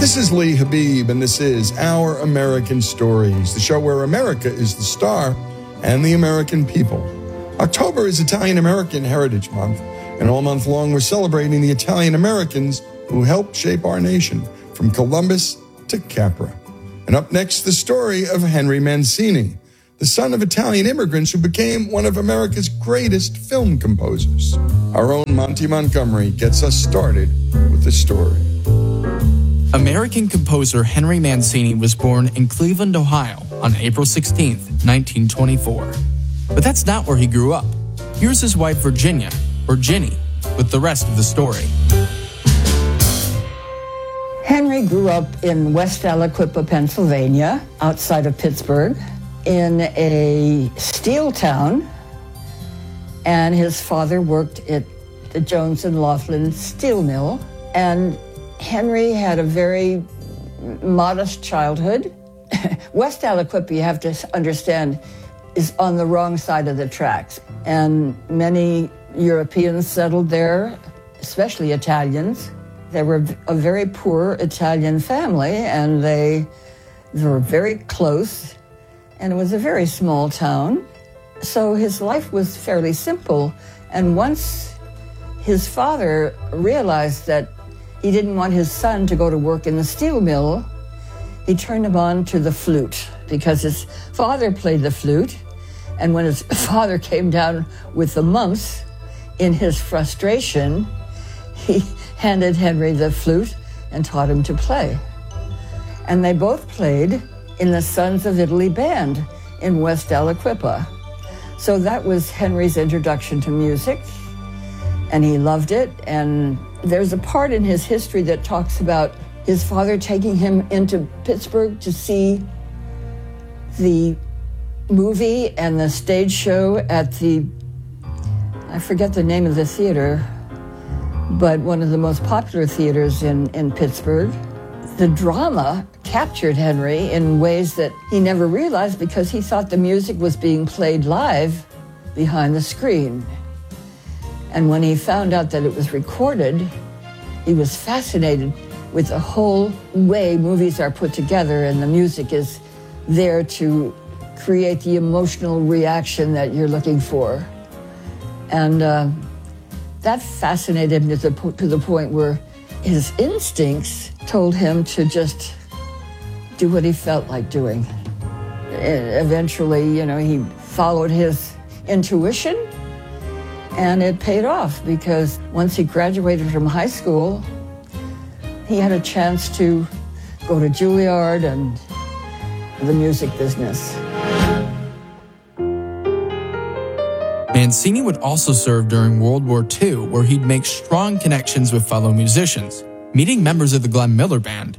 This is Lee Habib, and this is Our American Stories, the show where America is the star and the American people. October is Italian American Heritage Month, and all month long we're celebrating the Italian Americans who helped shape our nation, from Columbus to Capra. And up next, the story of Henry Mancini, the son of Italian immigrants who became one of America's greatest film composers. Our own Monty Montgomery gets us started with the story. American composer Henry Mancini was born in Cleveland, Ohio on April 16, 1924. But that's not where he grew up. Here's his wife Virginia, or Ginny, with the rest of the story. Henry grew up in West Aliquippa, Pennsylvania, outside of Pittsburgh, in a steel town, and his father worked at the Jones and Laughlin steel mill, and Henry had a very modest childhood. West Aliquippa, you have to understand, is on the wrong side of the tracks. And many Europeans settled there, especially Italians. They were a very poor Italian family, and they were very close, and it was a very small town. So his life was fairly simple. And once his father realized that he didn't want his son to go to work in the steel mill, he turned him on to the flute, because his father played the flute. And when his father came down with the mumps, in his frustration, he handed Henry the flute and taught him to play. And they both played in the Sons of Italy band in West Aliquippa. So that was Henry's introduction to music, and he loved it. And there's a part in his history that talks about his father taking him into Pittsburgh to see the movie and the stage show at I forget the name of the theater, but one of the most popular theaters in Pittsburgh. The drama captured Henry in ways that he never realized, because he thought the music was being played live behind the screen. And when he found out that it was recorded, he was fascinated with the whole way movies are put together, and the music is there to create the emotional reaction that you're looking for. And that fascinated him to the point where his instincts told him to just do what he felt like doing. Eventually, he followed his intuition, and it paid off, because once he graduated from high school, he had a chance to go to Juilliard and the music business. Mancini would also serve during World War II, where he'd make strong connections with fellow musicians, meeting members of the Glenn Miller Band.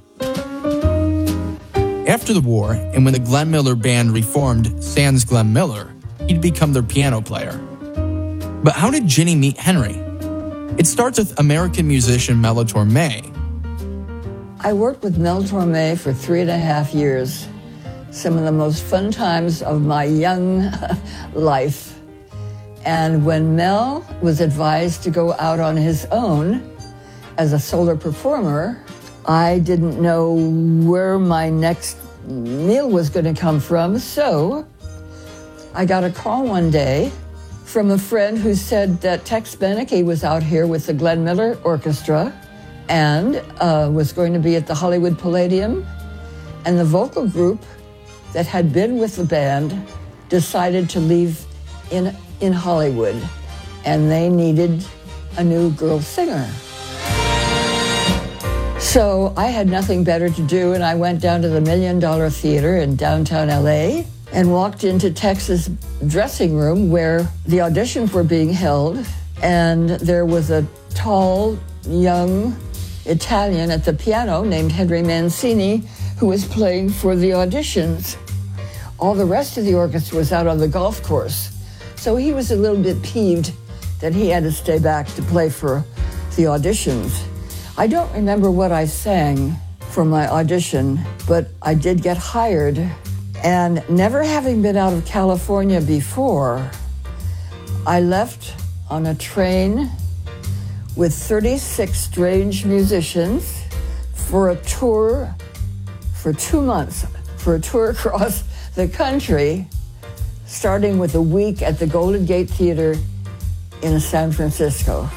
After the war, and when the Glenn Miller Band reformed sans Glenn Miller, he'd become their piano player. But how did Ginny meet Henry? It starts with American musician Mel Torme. I worked with Mel Torme for 3.5 years, some of the most fun times of my young life. And when Mel was advised to go out on his own as a solo performer, I didn't know where my next meal was going to come from. So I got a call one day from a friend who said that Tex Beneke was out here with the Glenn Miller Orchestra and was going to be at the Hollywood Palladium. And the vocal group that had been with the band decided to leave in Hollywood, and they needed a new girl singer. So I had nothing better to do, and I went down to the $1 Million Theater in downtown LA and walked into Tex's dressing room where the auditions were being held, and there was a tall, young Italian at the piano named Henry Mancini who was playing for the auditions. All the rest of the orchestra was out on the golf course. So he was a little bit peeved that he had to stay back to play for the auditions. I don't remember what I sang for my audition, but I did get hired. And never having been out of California before, I left on a train with 36 strange musicians, for a tour for 2 months, for a tour across the country, starting with a week at the Golden Gate Theater in San Francisco.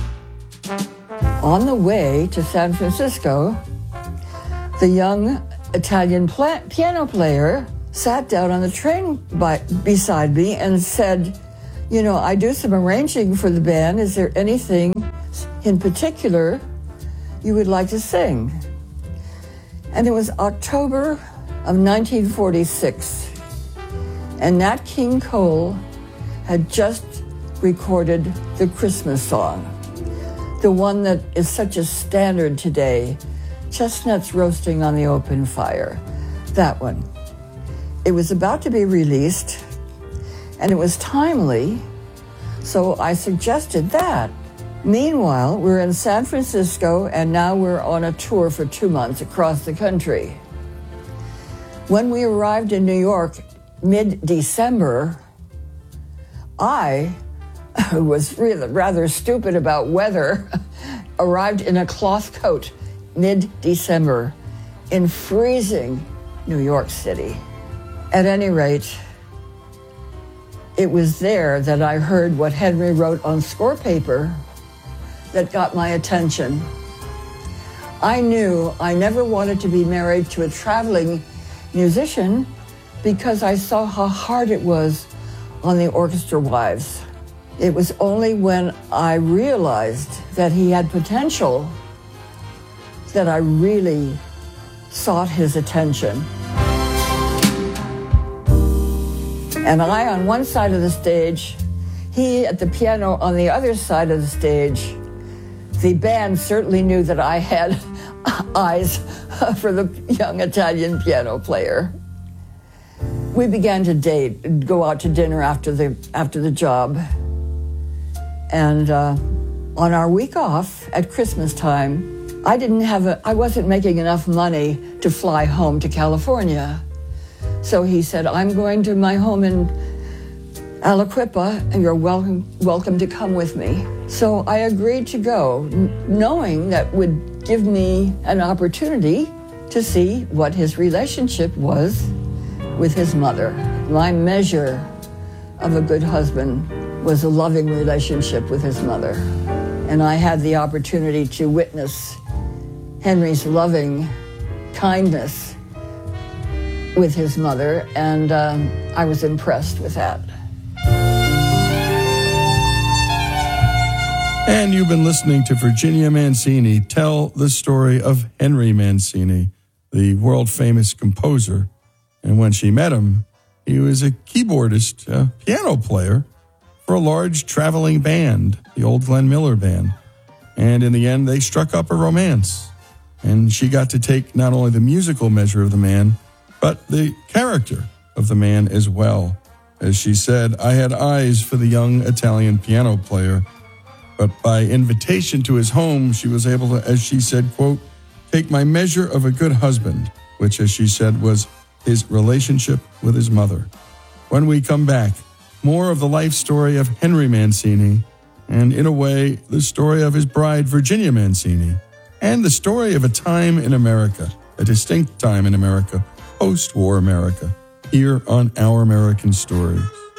On the way to San Francisco, the young Italian piano player sat down on the train beside me and said, you know, I do some arranging for the band. Is there anything in particular you would like to sing? And it was October of 1946, and Nat King Cole had just recorded the Christmas song, the one that is such a standard today, Chestnuts Roasting on the Open Fire, that one. It was about to be released, and it was timely, so I suggested that. Meanwhile, we're in San Francisco, and now we're on a tour for 2 months across the country. When we arrived in New York mid-December, I, who was really rather stupid about weather, arrived in a cloth coat mid-December in freezing New York City. At any rate, it was there that I heard what Henry wrote on score paper that got my attention. I knew I never wanted to be married to a traveling musician because I saw how hard it was on the orchestra wives. It was only when I realized that he had potential that I really sought his attention. And I on one side of the stage, he at the piano on the other side of the stage. The band certainly knew that I had eyes for the young Italian piano player. We began to date, go out to dinner after the job. And on our week off at Christmas time, I wasn't making enough money to fly home to California. So he said, I'm going to my home in Aliquippa, and you're welcome to come with me. So I agreed to go, knowing that would give me an opportunity to see what his relationship was with his mother. My measure of a good husband was a loving relationship with his mother. And I had the opportunity to witness Henry's loving kindness with his mother, and I was impressed with that. And you've been listening to Virginia Mancini tell the story of Henry Mancini, the world-famous composer. And when she met him, he was a keyboardist, a piano player for a large traveling band, the old Glenn Miller Band. And in the end, they struck up a romance. And she got to take not only the musical measure of the man, but the character of the man as well. As she said, I had eyes for the young Italian piano player, but by invitation to his home, she was able to, as she said, quote, take my measure of a good husband, which, as she said, was his relationship with his mother. When we come back, more of the life story of Henry Mancini, and in a way, the story of his bride, Virginia Mancini, and the story of a time in America, a distinct time in America, post-war America, here on Our American Stories.